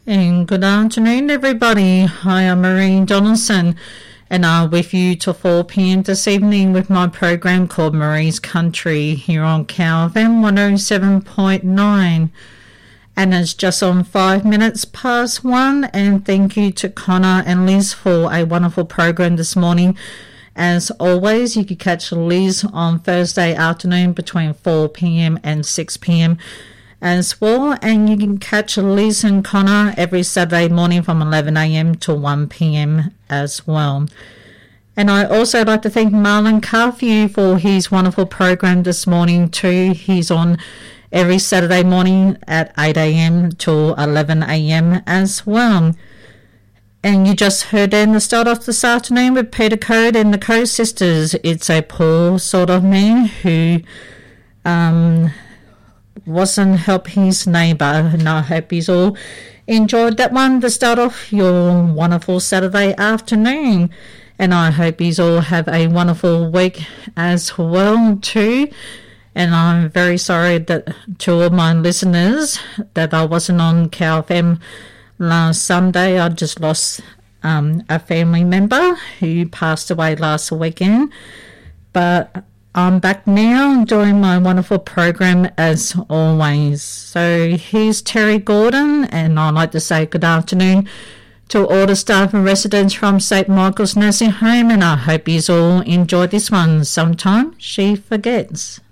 And good afternoon, everybody. Hi, I'm Maureen Donaldson, and I'm with you till 4 p.m. this evening with my program called Marie's Country here on Cow FM 107.9. And it's just on 5 minutes past 1. And thank you to Connor and Liz for a wonderful program this morning. As always, you can catch Liz on Thursday afternoon between 4 p.m. and 6 p.m. as well, and you can catch Liz and Connor every Saturday morning from 11 a.m. to 1 p.m. as well. And I also like to thank Marlon Carthew for his wonderful program this morning too. He's on every Saturday morning at 8 a.m. to 11 a.m. as well. And you just heard them to start off this afternoon with Peter Code and the Code Sisters. It's a poor sort of man who wasn't help his neighbour, and I hope he's all enjoyed that one to start off your wonderful Saturday afternoon, and I hope he's all have a wonderful week as well too. And I'm very sorry that to all my listeners that I wasn't on Cow FM last Sunday. I just lost a family member who passed away last weekend, but I'm back now doing my wonderful program as always. So here's Terry Gordon, and I'd like to say good afternoon to all the staff and residents from St. Michael's Nursing Home, and I hope you all enjoyed this one. Sometimes she forgets.